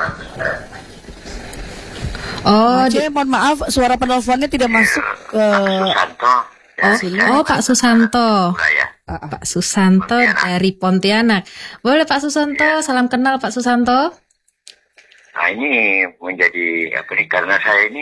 Oh, Mace, mohon maaf, suara penelponnya tidak masuk ke... Susanto. Pak Susanto. Ya. Pak Susanto dari Pontianak. Boleh Pak Susanto, salam kenal Pak Susanto. Nah ini menjadi apa nih, karena saya ini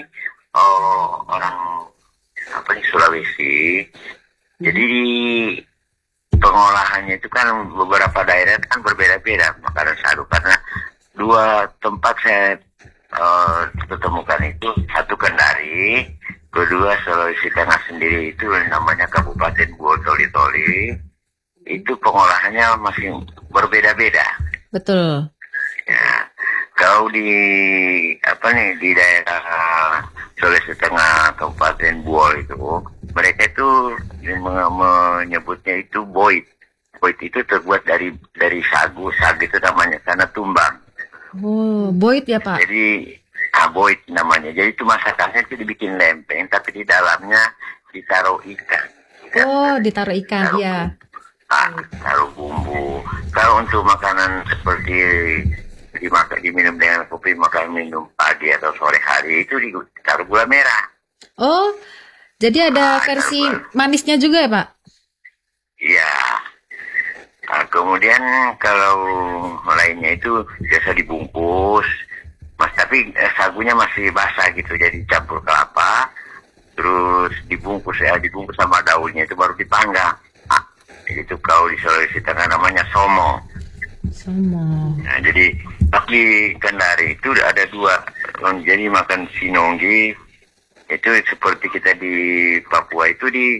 orang apa nih Sulawesi. Jadi di pengolahannya itu kan beberapa daerah kan berbeda-beda makanan sagu, karena dua tempat saya ketemukan itu, satu Kendari, kedua Sulawesi Tengah sendiri itu namanya Kabupaten Buol Toli-Toli. Itu pengolahannya masih berbeda-beda. Betul. Ya, kalau di apa nih di daerah Sulawesi Tengah Kabupaten Buol itu, mereka itu menyebutnya itu boit. Boit itu terbuat dari sagu. Sagu itu namanya karena tumbang. Oh, boit ya Pak? Jadi boit namanya. Jadi itu masakannya itu dibikin lempeng, tapi di dalamnya ditaruh ikan. Oh, ditaruh ikan, ya. Taruh bumbu. Kalau untuk makanan seperti diminum dengan kopi, makan minum pagi atau sore hari itu ditaruh gula merah. Oh, jadi ada versi manisnya juga ya Pak? Iya. Nah, kemudian kalau lainnya itu biasa dibungkus, tapi sagunya masih basah gitu, jadi campur kelapa, terus dibungkus sama daunnya itu baru dipanggang. Itu kalau di Sulawesi Tengah namanya somo. Somo. Nah, jadi di Kendari itu ada dua, jadi makan sinonggi itu seperti kita di Papua itu di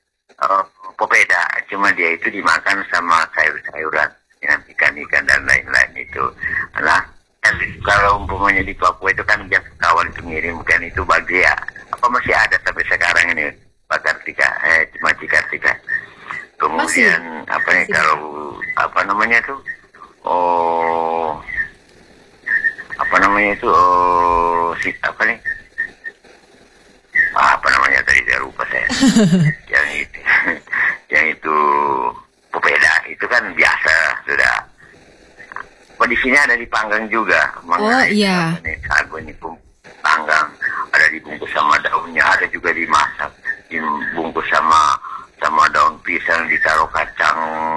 popeda, cuma dia itu dimakan sama sayur-sayuran, ya, ikan-ikan dan lain-lain itu. Nah, kalau umpamanya di Papua itu kan biasa kawan itu ngirim kan itu bagia. Apa masih ada sampai sekarang ini Pak Kartika, Maci Kartika. Kemudian apa nih kalau apa namanya tuh? Apa nih? Apa namanya tadi saya lupa saya. yang itu popeda itu kan biasa sudah. Di sini ada dipanggang juga. Oh iya. Sagu ini panggang, ada dibungkus sama daunnya, ada juga dimasak, dibungkus sama daun pisang, ditaruh kacang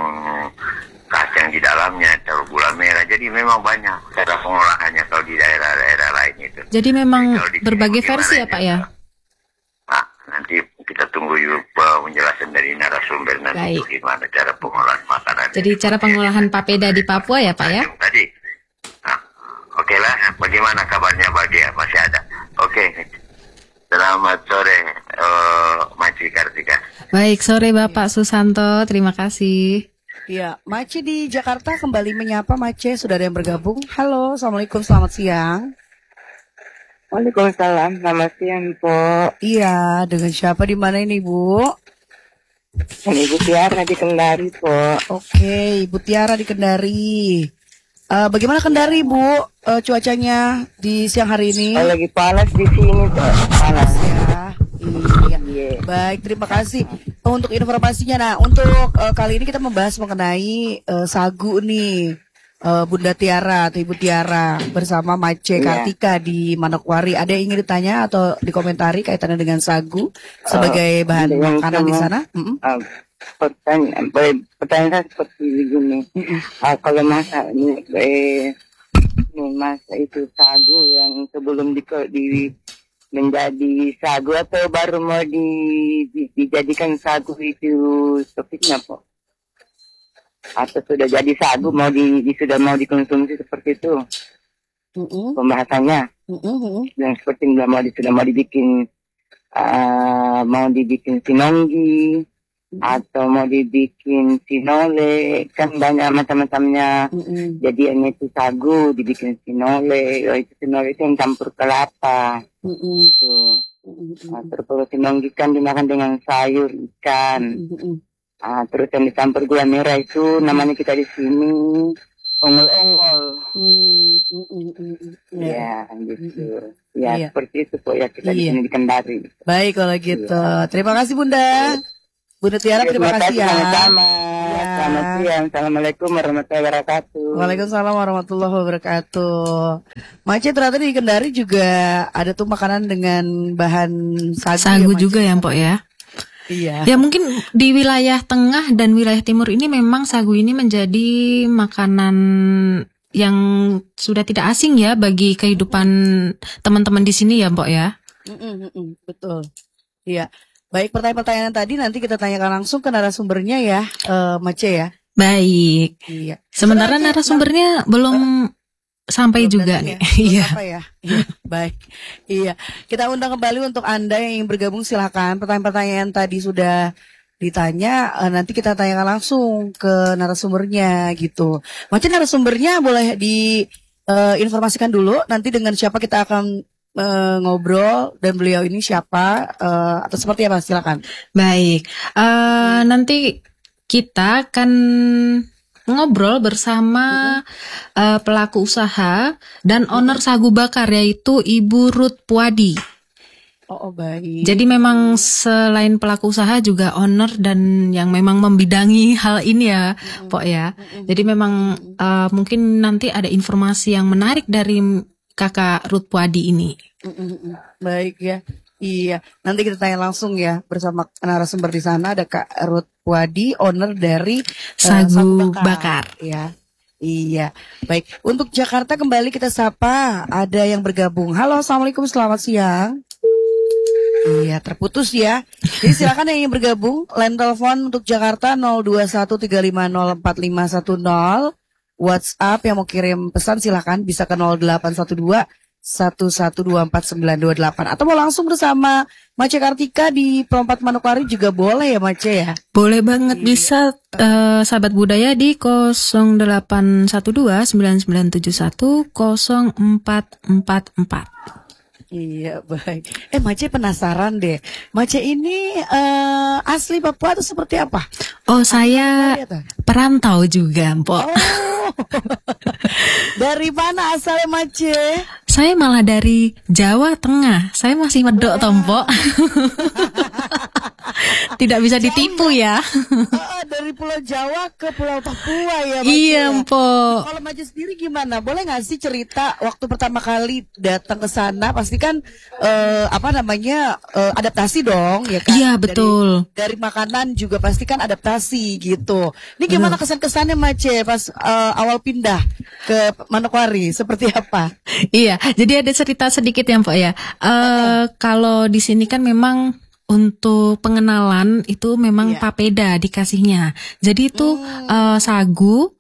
di dalamnya, taruh gula merah. Jadi memang banyak cara pengolahannya kalau di daerah-daerah lain itu. Jadi memang berbagai versi ya Pak ya? Nah, nanti kita tunggu penjelasan dari narasumber nanti gimana cara pengolahan makanan. Jadi cara pengolahan papeda di Papua ya Pak ya? Tadi. Nah, oke lah. Bagaimana kabarnya Bagia? Masih ada? Oke. Selamat sore, Maci Kartika. Baik, sore Bapak Susanto. Terima kasih. Ya, Mace di Jakarta kembali menyapa. Mace, sudah ada yang bergabung. Halo, Assalamualaikum, selamat siang. Waalaikumsalam, selamat siang, Po. Iya, dengan siapa di mana ini, Bu? Ibu Tiara di Kendari, Po. Oke, Ibu Tiara di Kendari. Bagaimana Kendari, Bu? Cuacanya di siang hari ini? Lagi panas di sini, Po. Panas ya. Iya. Baik, terima kasih untuk informasinya. Nah, untuk kali ini kita membahas mengenai sagu nih. Bunda Tiara atau Ibu Tiara bersama Mace Kartika di Manokwari. Ada yang ingin ditanya atau dikomentari kaitannya dengan sagu sebagai bahan makanan di sana? Pertanyaan saya seperti begini. Kalau masa ini masa itu sagu yang sebelum menjadi sagu atau baru mau dijadikan sagu itu topiknya, Po? Atau sudah jadi sagu sudah mau dikonsumsi seperti itu pembahasannya yang seperti sudah mau dibikin sinonggi atau mau dibikin sinole, kan banyak macam-macamnya. Jadi yang itu sagu dibikin sinole, itu sinole itu yang campur kelapa itu. Terus kalau sinonggi kan dimakan dengan sayur ikan. Terus yang dicampur gula merah itu namanya kita di sini ongol-ongol. Ya, gitu. Ya, seperti itu kok ya kita di sini di Kendari. Baik kalau gitu. Terima kasih Bunda. Bunda Tiara, terima kasih ya. Sama-sama. Ya. Selamat siang. Assalamualaikum warahmatullahi wabarakatuh. Waalaikumsalam warahmatullahi wabarakatuh. Mace, ternyata di Kendari juga ada tuh makanan dengan bahan sagu. Sagu ya, juga ya, Mpok ya. Iya. Ya mungkin di wilayah tengah dan wilayah timur ini memang sagu ini menjadi makanan yang sudah tidak asing ya bagi kehidupan teman-teman di sini ya, Mpok ya. Betul. Iya. Baik, pertanyaan-pertanyaan tadi nanti kita tanyakan langsung ke narasumbernya ya, Mace ya. Baik. Iya. Sementara narasumbernya belum sampai juga nih. Iya. Ya? Iya. Baik. Iya. Kita undang kembali untuk Anda yang ingin bergabung, silakan. Pertanyaan-pertanyaan tadi sudah ditanya, nanti kita tanyakan langsung ke narasumbernya gitu. Mace, narasumbernya boleh diinformasikan dulu nanti dengan siapa kita akan ngobrol dan beliau ini siapa atau seperti apa, silakan. Baik, nanti kita akan ngobrol bersama pelaku usaha dan owner Sagu Bakar, yaitu Ibu Ruth Puadi. Oh, baik. Jadi memang selain pelaku usaha juga owner dan yang memang membidangi hal ini ya, Pok ya. Jadi memang mungkin nanti ada informasi yang menarik dari Kakak Ruth Puadi ini. Baik ya. Iya, nanti kita tanya langsung ya bersama narasumber di sana, ada Kak Ruth Puadi, owner dari Sagu Bakar. Ya. Iya. Baik, untuk Jakarta kembali kita sapa, ada yang bergabung. Halo, assalamualaikum, selamat siang. Iya, terputus ya. Jadi silakan yang ingin bergabung, line telepon untuk Jakarta 0213504510. WhatsApp yang mau kirim pesan silakan bisa ke 0812 11249228 atau mau langsung bersama Mace Kartika di Perompak Manokwari juga boleh ya, Mace ya. Boleh banget, bisa sahabat budaya di 0812-9971-0444. Iya, baik. Mace penasaran deh. Mace ini asli Papua atau seperti apa? Oh, saya perantau juga, Mpok. Oh. Dari mana asalnya, Mace? Saya malah dari Jawa Tengah. Saya masih medok, Mpok. Tidak bisa ditipu ya. Dari Pulau Jawa ke Pulau Papua ya, Mace. Iya, Mpok. Kalau Mace sendiri gimana? Boleh nggak sih cerita waktu pertama kali datang ke sana? Pasti kan adaptasi dong, ya kan? Iya, betul. Dari makanan juga pasti kan adaptasi gitu. Ini gimana kesan-kesannya, Mace, pas awal pindah ke Manokwari? Seperti apa? Iya, jadi ada cerita sedikit ya, Mpok ya. Kalau di sini kan memang untuk pengenalan itu memang papeda dikasihnya. Jadi itu sagu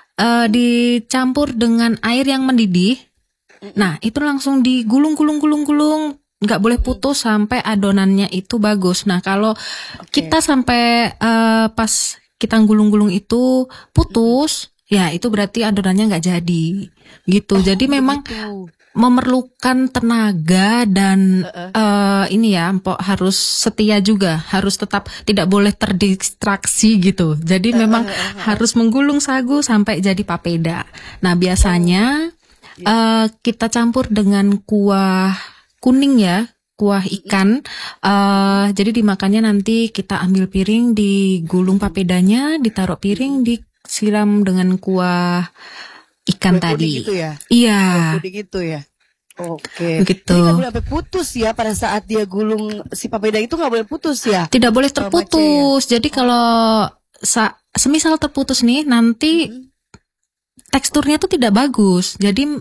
dicampur dengan air yang mendidih. Nah, itu langsung digulung, nggak boleh putus sampai adonannya itu bagus. Nah, kalau kita sampai pas kita gulung-gulung itu putus, ya itu berarti adonannya nggak jadi. Gitu. Jadi memang memerlukan tenaga dan ini ya, Mpok harus setia juga, harus tetap tidak boleh terdistraksi gitu. Jadi memang harus menggulung sagu sampai jadi papeda. Nah, biasanya kita campur dengan kuah kuning ya, kuah ikan. Jadi dimakannya nanti kita ambil piring, digulung papedanya, ditaruh piring, disiram dengan kuah ikan tadi. Gitu ya? Iya. Gitu ya. Oke. Begitu. Jadi nggak boleh sampai putus ya pada saat dia gulung si papeda itu, nggak boleh putus ya? Tidak boleh terputus. Jadi kalau semisal terputus nih, nanti teksturnya tuh tidak bagus. Jadi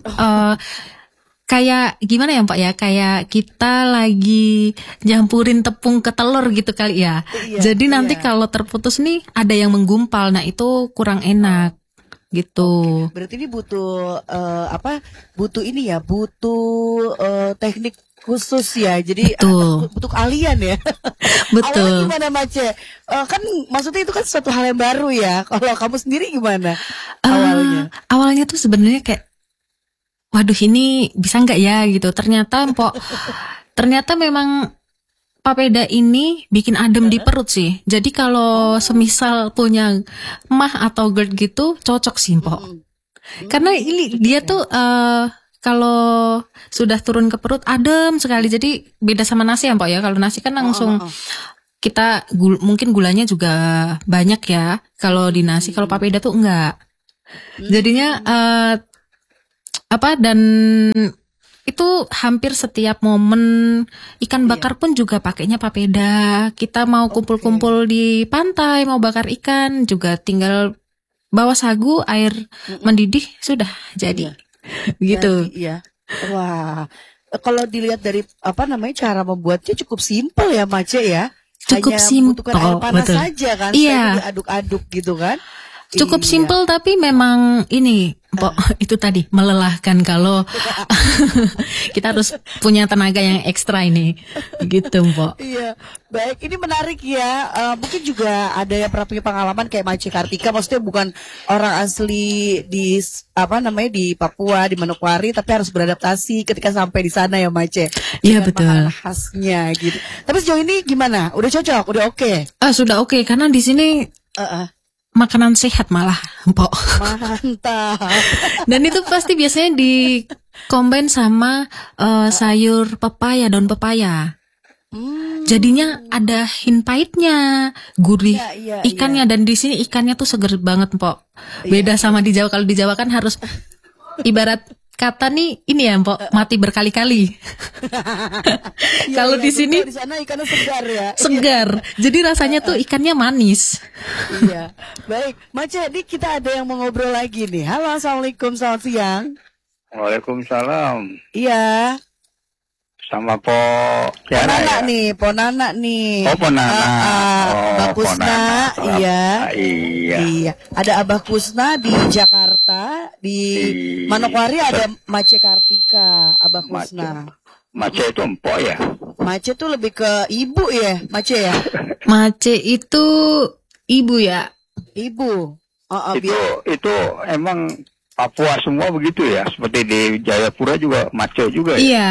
kayak gimana ya, Pak ya? Kayak kita lagi nyampurin tepung ke telur gitu kali ya. Jadi nanti kalau terputus nih ada yang menggumpal. Nah, itu kurang enak. Gitu. Berarti ini butuh butuh ini ya, butuh teknik khusus ya. Jadi butuh keahlian ya. Betul. Awalnya gimana, Mace? Kan maksudnya itu kan suatu hal yang baru ya. Kalau kamu sendiri gimana awalnya? Awalnya tuh sebenarnya kayak, waduh ini bisa nggak ya gitu. Ternyata ternyata memang papeda ini bikin adem di perut sih. Jadi kalau semisal punya mah atau GERD gitu, cocok sih, Mpok. Karena ini dia tuh kalau sudah turun ke perut adem sekali. Jadi beda sama nasi ya, Mpok ya. Kalau nasi kan langsung kita mungkin gulanya juga banyak ya. Kalau di nasi, kalau papeda tuh enggak. Jadinya dan itu hampir setiap momen ikan bakar pun juga pakainya papeda. Kita mau kumpul-kumpul di pantai, mau bakar ikan juga tinggal bawa sagu, air mendidih, sudah jadi. Gitu. Iya. Wah, kalau dilihat dari cara membuatnya cukup simpel ya, Mace ya. Cukup Hanya simpel, membutuhkan air panas betul. saja kan, Iya. diaduk-aduk gitu kan. Cukup Iya. simpel tapi memang ini, itu tadi melelahkan kalau kita harus punya tenaga yang ekstra ini, gitu, Mbok. Iya, baik. Ini menarik ya. Mungkin juga ada yang pernah punya pengalaman kayak Mace Kartika. Maksudnya bukan orang asli di di Papua, di Manokwari, tapi harus beradaptasi ketika sampai di sana ya, Mace. Iya, Dengan betul. makanan khasnya gitu. Tapi sejauh ini gimana? Udah cocok? Udah oke? Sudah oke, karena di sini makanan sehat malah, Mbok. Mantap. Dan itu pasti biasanya di combine sama sayur pepaya, daun pepaya. Jadinya ada hint pahitnya, gurih Iya, ikannya, dan di sini ikannya tuh seger banget, Mbok. Beda sama di Jawa. Kalau di Jawa kan harus ibarat kata nih ini ya, Mbok, mati berkali-kali. Kalau di sini di sana ikannya segar ya. segar. Jadi rasanya tuh ikannya manis. Iya. Baik, Mace, ini kita ada yang mau ngobrol lagi nih. Halo, assalamualaikum, selamat siang. Waalaikumsalam. Iya. Sama Po Tiara ya? Ponana nih. Oh, Ponana. Mbak Kusna, Ponana. iya. Iya. Ada Abah Kusna di Jakarta, di Iya. Manokwari ada Mace Kartika, Abah Kusna. Mace itu empok ya? Mace tuh lebih ke ibu ya, Mace ya? Mace itu ibu ya. Ibu. Itu emang Papua semua begitu ya? Seperti di Jayapura juga Mace juga ya? Iya.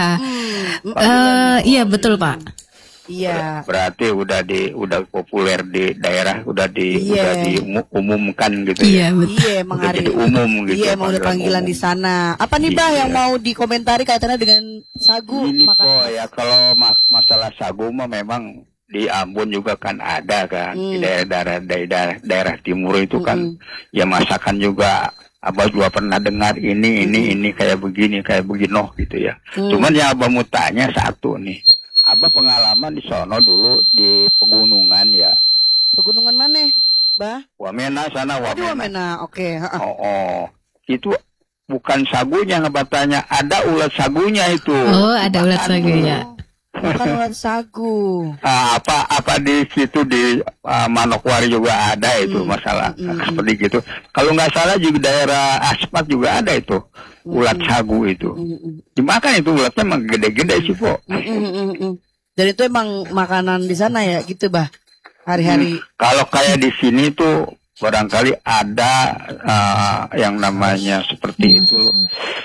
Iya betul, Pak. Iya. Berarti udah populer di daerah, udah diumumkan gitu Iya, ya? emang Udah hari. jadi umum gitu. Iya, emang udah panggilan di sana. Apa nih, Bah, Iya. yang mau dikomentari kaitannya dengan sagu? Ini kok ya, kalau masalah sagu mah memang di Ambon juga kan ada kan, di daerah timur itu kan, ya masakan juga. Abah juga pernah dengar ini kayak begini gitu ya. Cuman yang Abah mau tanya satu nih, Abah pengalaman di sono dulu di pegunungan ya. Pegunungan mana, Bah? Wamena sana, Di Wamena, oke. Itu bukan sagunya, Abah tanya, ada ulat sagunya itu. Oh, ada ulat sagunya. Bukan ulat sagu. Apa di situ di Manokwari juga ada itu masalah seperti gitu. Kalau nggak salah juga daerah Aspat juga ada itu ulat sagu itu. Dimakan itu ulatnya emang gede-gede sih, Po. Dan itu emang makanan di sana ya, gitu, Bah. Hari-hari. Kalau kayak di sini tuh barangkali ada yang namanya seperti itu loh.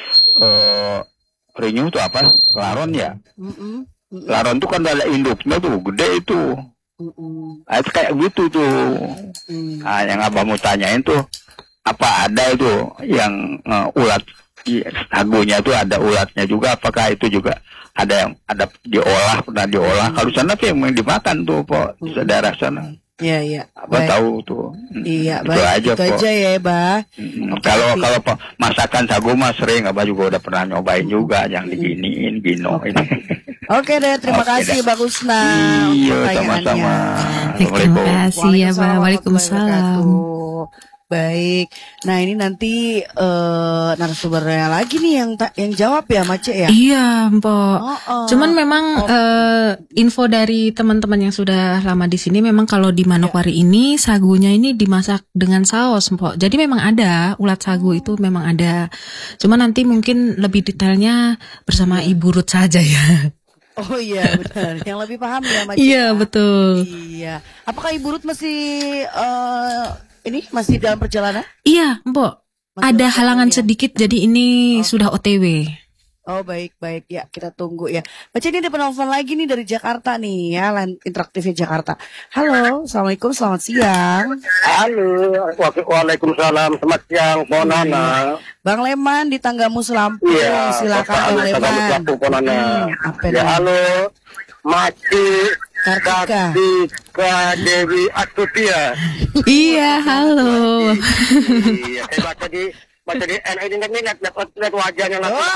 Rinyu itu apa? Laron ya? Laron tuh kan ada induknya tuh, gede itu. Itu kayak gitu tuh. Yang Abah mau tanyain tuh, apa ada itu yang ulat sagunya tuh ada ulatnya juga? Apakah itu juga ada pernah diolah? Kalau sana tuh yang dimakan tuh, Po, di daerah sana. Iya. Abah tahu tuh. Iya, Itu baik. aja, Itu Po. aja ya, Bah. Kalau masakan sagu mah sering, Abah juga udah pernah nyobain juga yang diginiin, ginoin. Oke deh, terima kasih, Mbak Kusna. Iya, sama-sama. Terima kasih ya, Pak. Waalaikumsalam. Baik. Nah, ini nanti narasumbernya lagi nih yang jawab ya, Mace ya. Iya, Mpok. Cuman memang info dari teman-teman yang sudah lama di sini, memang kalau di Manokwari ini sagunya ini dimasak dengan saus, Mpok. Jadi memang ada ulat sagu itu memang ada. Cuman nanti mungkin lebih detailnya bersama Ibu Ruth saja ya. Oh iya, benar. Yang lebih paham ya, Mace. Iya, betul. Iya. Apakah Ibu Ruth masih masih dalam perjalanan? Iya, Mbok. Ada halangan sedikit, jadi ini sudah OTW. Oh, baik ya, kita tunggu ya. Baca ini ada penelpon lagi nih dari Jakarta nih ya, line interaktifnya Jakarta. Halo, assalamualaikum, selamat siang. Halo, waalaikumsalam, selamat siang, Ponana. Bang Leman di Tanggamus Lampung, silakan Bang Leman. Halo, Maci Kartika Dewi Astutia. Iya, halo. Iya, saya baca di NID ini lihat wajahnya langsung.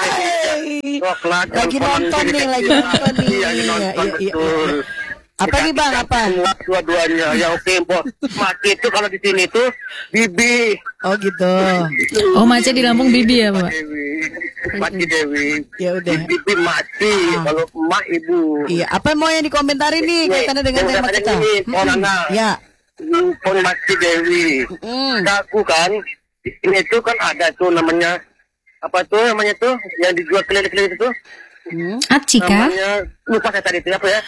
Lagi nonton nih. Iya, nonton betul. Apa nih Bang, apa? Dua-duanya. Ya oke, Mbok. Mati itu kalau di sini tuh Bibi. Oh gitu. Oh, Mace di Lampung Bibi ya, Pak? Mati Dewi. Ya udah. Bibi mati, kalau emak ibu. Iya, apa mau yang dikomentari nih kaitannya dengan tema kita? Nana. Ya. Pon Mati Dewi. Aku kan, ini tuh kan ada tuh namanya, apa tuh namanya tuh, yang dijual keliling-keliling itu tuh. Aci kah? Namanya, lupa saya tadi itu apa ya.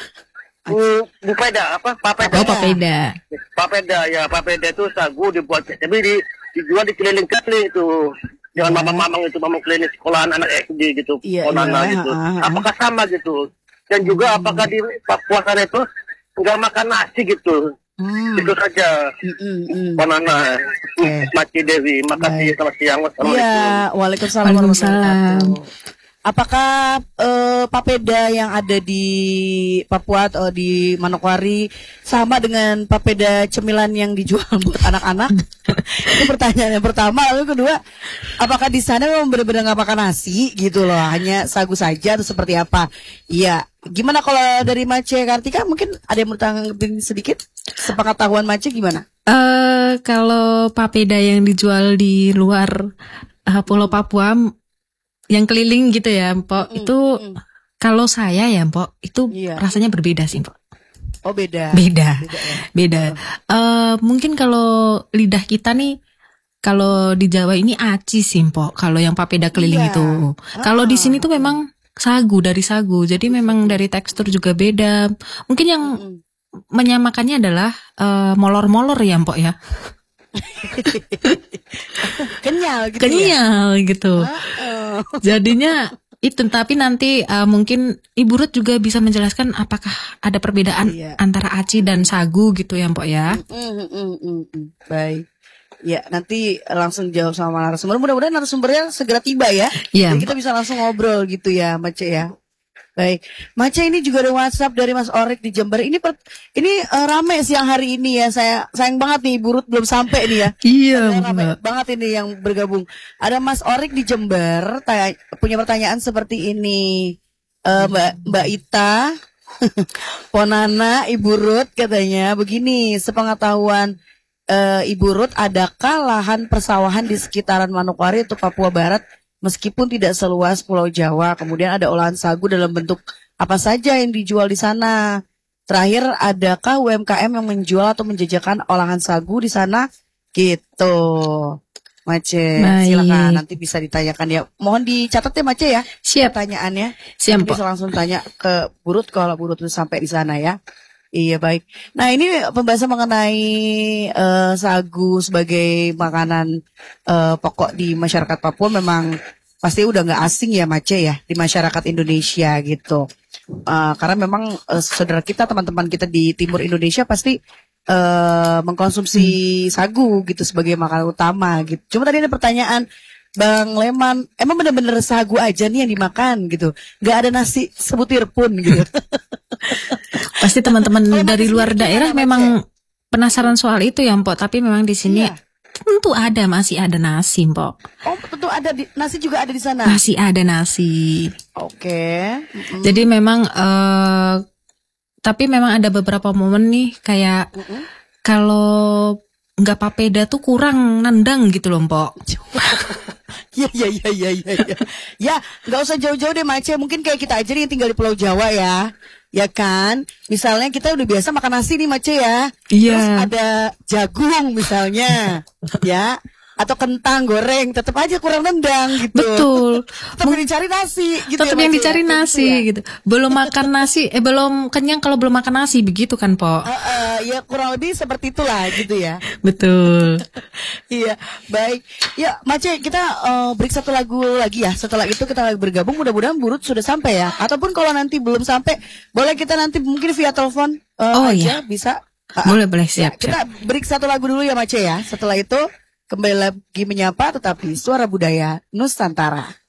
Papeda apa? Papeda. Oh, papeda. Papeda itu sagu dibuat, tapi dijual di keliling-keliling itu. Jangan mamang-mamang itu, mamang klinis sekolahan anak SD gitu, Onana gitu. Apakah sama gitu? Dan juga apakah di Papua sana itu nggak makan nasi gitu? Itu saja. Onana, Mati Dewi, makasih, selamat siang. Iya, waalaikumsalam warahmatullahi wabarakatuh. Apakah papeda yang ada di Papua atau di Manokwari sama dengan papeda cemilan yang dijual buat anak-anak? Itu pertanyaan yang pertama. Lalu kedua, apakah di sana memang benar-benar nggak makan nasi gitu loh, hanya sagu saja atau seperti apa? Iya. Gimana kalau dari Mace Kartika, mungkin ada yang mau tanggapin sedikit? Sepengetahuan Mace gimana? Kalau papeda yang dijual di luar Pulau Papua, yang keliling gitu ya, Mpok, itu kalau saya ya, Mpok, itu rasanya berbeda sih, Mpok. Oh, beda. Beda. Mungkin kalau lidah kita nih, kalau di Jawa ini aci sih, Mpok. Kalau yang papeda keliling itu. Kalau di sini tuh memang dari sagu. Jadi memang dari tekstur juga beda. Mungkin yang menyamakannya adalah molor-molor ya, Mpok ya. Kenyal gitu. Jadinya itu, tapi nanti mungkin Ibu Ruth juga bisa menjelaskan apakah ada perbedaan antara aci dan sagu gitu ya, Mpok ya. Baik. Ya, nanti langsung jawab sama narasumber. Mudah-mudahan narasumbernya segera tiba ya. Jadi kita bisa langsung ngobrol gitu ya, Mace ya. Baik, Mace, ini juga ada WhatsApp dari Mas Orik di Jember. Ini rame siang hari ini ya. Saya sayang banget nih, Ibu Ruth belum sampai nih ya. Iya, rame banget ini yang bergabung. Ada Mas Orik di Jember, punya pertanyaan seperti ini. Mbak Ita, Ponana, Ibu Ruth katanya begini, sepengetahuan Ibu Ruth, adakah lahan persawahan di sekitaran Manokwari atau Papua Barat meskipun tidak seluas Pulau Jawa? Kemudian ada olahan sagu dalam bentuk apa saja yang dijual di sana? Terakhir, adakah UMKM yang menjual atau menjajakan olahan sagu di sana? Gitu. Mace, silakan nanti bisa ditanyakan ya. Mohon dicatat ya, Mace ya. Siap. Pertanyaannya. Siap, bisa langsung tanya ke Bu Ruth kalau Bu Ruth sampai di sana ya. Iya, baik. Nah, ini pembahasan mengenai sagu sebagai makanan pokok di masyarakat Papua memang pasti udah nggak asing ya, Mace ya, di masyarakat Indonesia gitu. Karena memang saudara kita, teman-teman kita di timur Indonesia pasti mengkonsumsi sagu gitu sebagai makanan utama gitu. Cuma tadi ada pertanyaan Bang Leman, emang bener-bener sagu aja nih yang dimakan gitu, nggak ada nasi sebutir pun gitu. Pasti teman-teman dari luar daerah memang penasaran soal itu ya, Mpok. Tapi memang di sini tentu masih ada nasi, Mpok. Oh, tentu ada nasi juga ada di sana. Masih ada nasi. Oke. Jadi memang tapi memang ada beberapa momen nih kayak kalau nggak papeda tuh kurang nendang gitu loh, Mpok. Ya, nggak usah jauh-jauh deh, Mace. Mungkin kayak kita aja nih yang tinggal di Pulau Jawa ya. Ya kan, misalnya kita udah biasa makan nasi nih, Mace ya. Iya. Terus ada jagung misalnya, ya, atau kentang goreng, tetap aja kurang nendang gitu. Betul. Tetap yang dicari nasi gitu. Tetap yang dicari nasi gitu. Belum makan nasi, belum kenyang kalau belum makan nasi, begitu kan, Po? Ya kurang lebih seperti itulah gitu ya. Betul. Iya, baik. Ya, Mace, kita break satu lagu lagi ya. Setelah itu kita lagi bergabung. Mudah-mudahan Bu Ruth sudah sampai ya. Ataupun kalau nanti belum sampai, boleh kita nanti mungkin via telepon aja bisa. Boleh siap. Kita break satu lagu dulu ya, Mace ya. Setelah itu kembali lagi menyapa, tetapi suara budaya Nusantara.